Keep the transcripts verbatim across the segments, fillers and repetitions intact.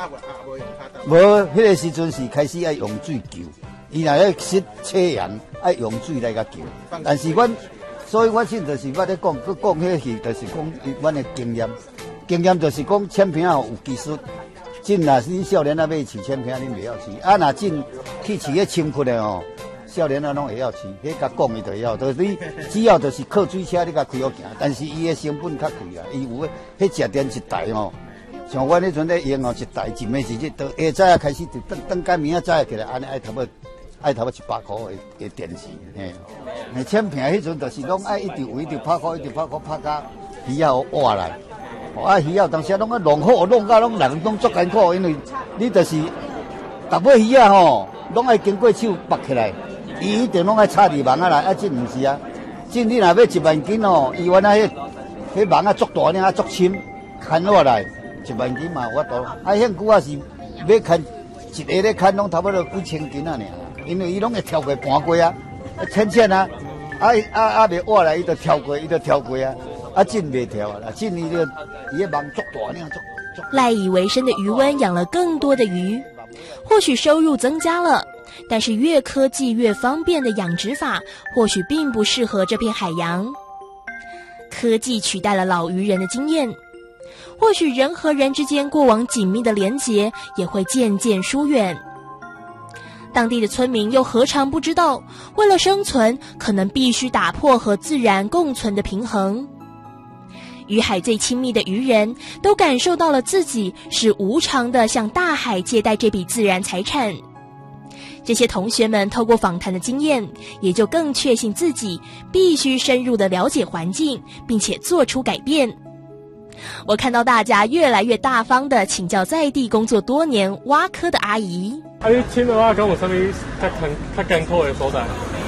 啊无啊无用卡刀。 无，迄个时阵是开始爱用水救，伊若要失测阳，爱用水来甲救。但是阮，所以我现就是我咧讲，佮讲迄是就是讲阮的经验，经验就是讲签瓶啊有技术。真若恁少年啊要饲签瓶，恁袂晓饲；啊，若真去饲迄清窟的哦，少年啊拢会晓饲。迄甲讲伊就会晓，就是你只要就是靠水车你甲开好行，但是伊的成本较贵啊，伊有迄食电一台哦。像阮迄阵咧用哦，一台一暝时，到下早啊开始就等等甲明仔早起来，安尼爱差不多爱差不多一百箍的的电池，嘿。诶，签瓶迄阵就是拢爱一直有一直拍鼓，一直拍鼓拍甲鱼仔好活来。啊，鱼仔当时拢啊弄好，弄甲拢人拢足艰苦，因为你就是逐尾鱼仔吼，拢爱经过手拔起来，伊一定拢爱插入网啊来，啊，这毋是啊，这你若要一万斤哦，伊原来迄迄网啊足大呢，啊足深，牵落来一万斤嘛有法度。啊，遐久啊是要牵一个咧牵拢差不多几千斤啊尔，因为伊拢会跳过盘过啊，浅浅啊，啊啊啊袂活来，伊就跳过，伊就跳过啊。啊，进袂跳啊！进伊个伊个网足大呢，足足。 赖以为生的渔温养了更多的鱼，或许收入增加了，但是越科技越方便的养殖法，或许并不适合这片海洋。科技取代了老渔人的经验，或许人和人之间过往紧密的连结也会渐渐疏远。当地的村民又何尝不知道，为了生存，可能必须打破和自然共存的平衡。与海最亲密的渔人都感受到了自己是无偿的向大海借贷这笔自然财产。这些同学们透过访谈的经验，也就更确信自己必须深入的了解环境，并且做出改变。我看到大家越来越大方的请教在地工作多年挖科的阿姨。 啊，你请的话，跟我上面较艰较艰苦的所在。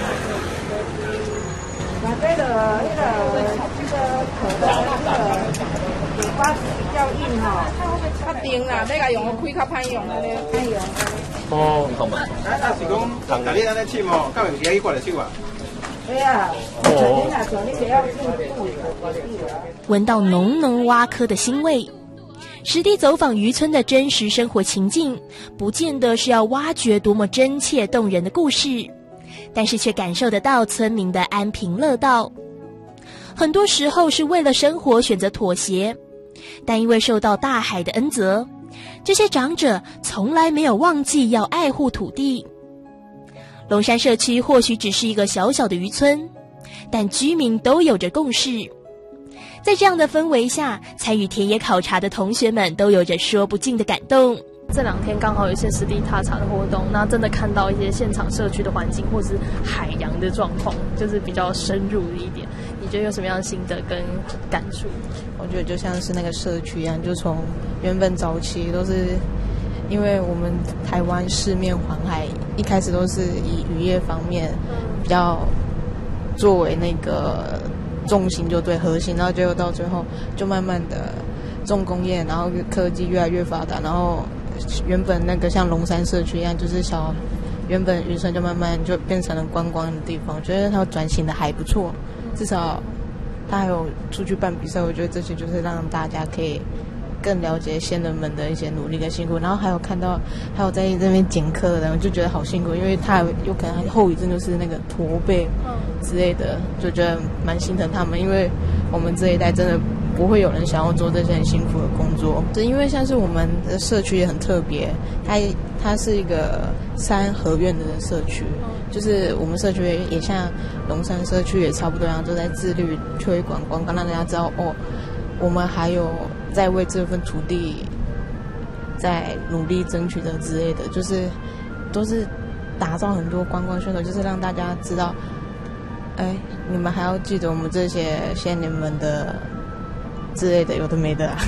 那这个那个这个壳的那个尾巴比较硬哈，较硬啦，那个用开较歹用的咧，歹用。 哦， 啊啊是讲，但你安尼浸哦，敢有时去刮着手啊？ 对啊， 哦。 你不要进闻到浓浓蛙科的腥味，实地走访渔村的真实生活情境，不见得是要挖掘多么真切动人的故事。但是却感受得到村民的安贫乐道。很多时候是为了生活选择妥协，但因为受到大海的恩泽，这些长者从来没有忘记要爱护土地。龙山社区或许只是一个小小的渔村，但居民都有着共识。在这样的氛围下，参与田野考察的同学们都有着说不尽的感动。 这两天刚好有一些实地踏查的活动，那真的看到一些现场社区的环境或是海洋的状况，就是比较深入一点。你觉得有什么样的心得跟感触？ 我觉得就像是那个社区一样，就从原本早期都是因为我们台湾四面环海，一开始都是以渔业方面比较作为那个重心，就对核心，然后结果到最后就慢慢的重工业，然后科技越来越发达，然后原本那个像龙山社区一样，就是小原本渔村就慢慢就变成了观光的地方。我觉得它转型的还不错，至少它还有出去办比赛。我觉得这些就是让大家可以更了解先人们的一些努力跟辛苦，然后还有看到还有在这边捡课的人，我就觉得好辛苦，因为他有可能后遗症就是那个驼背之类的，就觉得蛮心疼他们，因为我们这一代真的不会有人想要做这些很辛苦的工作。是因为像是我们的社区也很特别，它它是一个三合院的社区，就是我们社区也像龙山社区也差不多一样，都在致力推广观光，让大家知道哦，我们还有在为这份土地在努力争取的之类的，就是都是打造很多观光宣传，就是让大家知道，哎，你们还要记得我们这些先人们的之类的，有的没的啊。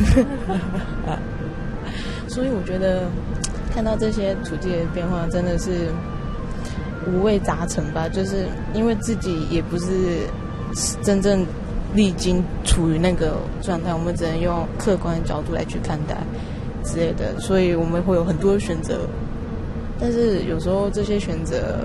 所以我觉得看到这些土地的变化真的是五味杂陈吧，就是因为自己也不是真正历经处于那个状态，我们只能用客观的角度来去看待之类的，所以我们会有很多选择，但是有时候这些选择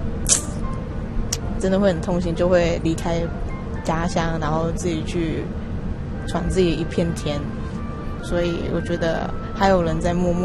真的会很痛心，就会离开家乡，然后自己去闯自己一片天。所以我觉得还有人在默默